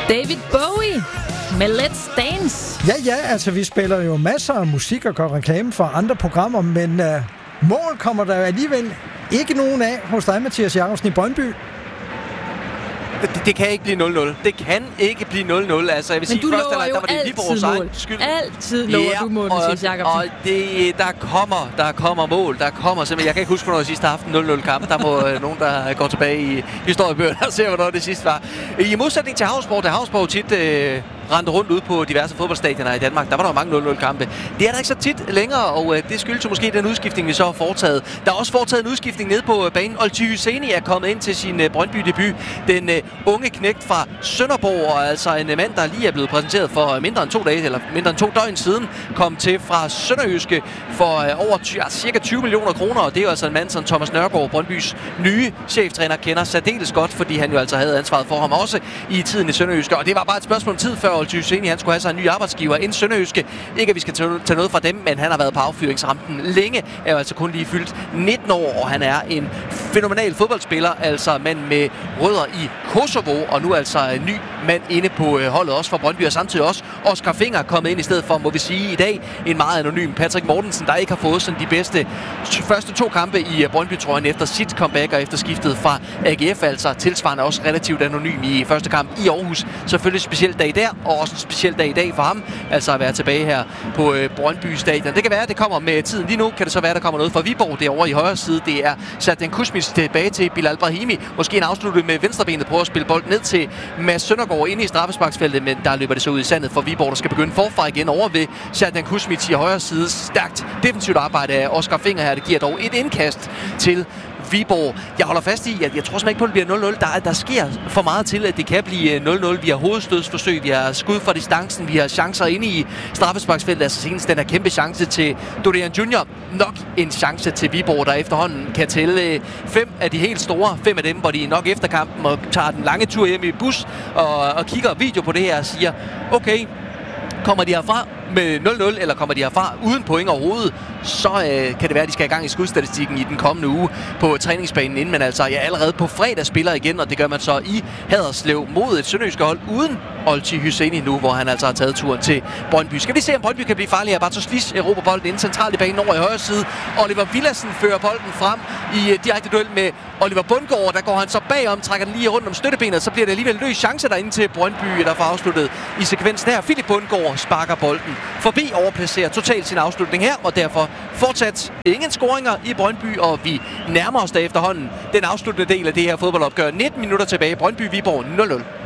David Bowie med Let's Dance. Ja, altså vi spiller jo masser af musik og gør reklame for andre programmer, men mål kommer der alligevel ikke nogen af hos dig, Mathias Jacobsen i Brøndby. Det kan ikke blive 0-0. Det kan ikke blive 0-0. Altså, jeg vil sige, først der var det Viborgs egen skyld. Altid lover du mål, Mathias Jacobsen. Og der kommer mål. Der kommer simpelthen. Jeg kan ikke huske, hvornår jeg sidst har haft en 0-0 kamp. Der må nogen, der går tilbage i historiebøgerne og ser, hvornår det sidste var. I modsætning til Havsborg, der Havsborg tit rendte rundt ud på diverse fodboldstadioner i Danmark. Der var der mange 0-0-kampe. Det er der ikke så tit længere, og det skyldes måske den udskiftning, vi så har foretaget. Der er også foretaget en udskiftning nede på banen. Olty Hyseni er kommet ind til sin Brøndby-debut. Den unge knægt fra Sønderborg, og altså en mand, der lige er blevet præsenteret for mindre end 2 døgn siden, kom til fra Sønderjyske for over cirka 20 millioner kroner, og det er jo altså en mand, som Thomas Nørgaard, Brøndbys nye cheftræner, kender særdeles godt, fordi han jo altså havde ansvaret for ham også i tiden i Sønderjyske, og det var bare et spørgsmål om tid før Olty Hyseni, han skulle have sig en ny arbejdsgiver inden Sønderjyske. Ikke at vi skal tage noget fra dem, men han har været på affyringsrampen længe, er jo altså kun lige fyldt 19 år, og han er en fænomenal fodboldspiller, altså mand med rødder i Kosovo, og nu altså en ny mand inde på holdet også for Brøndby, og samtidig også Oscar Finger kommet ind i stedet for, må vi sige, i dag en meget anonym Patrick Mortensen, der ikke har fået sådan de bedste første 2 kampe i Brøndby-trøjen efter sit comeback og efter skiftet fra AGF, altså tilsvarende også relativt anonym i første kamp i Aarhus. Selvfølgelig speciel dag der, og også en speciel dag i dag for ham, altså at være tilbage her på Brøndby Stadion. Det kan være, at det kommer med tiden. Lige nu kan det så være, at der kommer noget fra Viborg derovre i højre side. Det er Serdan Kuzmic tilbage til Bilal Brahimi. Måske en afslutning med venstrebenet, prøver at spille bold ned til Mads Søndergaard inde i straffesparksfeltet, men der løber det så ud i sandet for Viborg, der skal begynde forfra igen over ved Serdan Kuzmic i højre side. Stærkt defensivt arbejde af Oscar Finger her. Det giver dog et indkast til Viborg. Jeg holder fast i, at jeg tror simpelthen ikke på, at det bliver 0-0. Der sker for meget til, at det kan blive 0-0. Vi har hovedstødsforsøg, vi har skud fra distancen, vi har chancer inde i straffesparksfeltet. Altså senest den her kæmpe chance til Dorian Junior. Nok en chance til Viborg, der efterhånden kan tælle 5 af de helt store. 5 af dem, hvor de nok efter kampen og tager den lange tur hjem i bus og kigger video på det her og siger, okay, kommer de herfra med 0-0, eller kommer de herfra uden point overhovedet, så kan det være, at de skal i gang i skudstatistikken i den kommende uge på træningsbanen inden. Men altså, allerede på fredag spiller igen, og det gør man så i Haderslev mod et sønderjyske hold uden Olty Hyseni nu, hvor han altså har taget turen til Brøndby. Skal vi se, om Brøndby kan blive farlig her. Bartosz erobrer bolden ind centralt i banen over i højre side. Oliver Villadsen fører bolden frem i direkte duel med Oliver Bundgaard. Der går han så bagom, trækker den lige rundt om støttebenet, så bliver det alligevel løs chance derinde til Brøndby, der får afsluttet i sekvensen her. Philip Bundgaard sparker bolden forbi, overplacerer totalt sin afslutning her, og derfor fortsat ingen scoringer i Brøndby, og vi nærmer os da efterhånden den afsluttende del af det her fodboldopgør. 19 minutter tilbage. Brøndby-Viborg 0-0.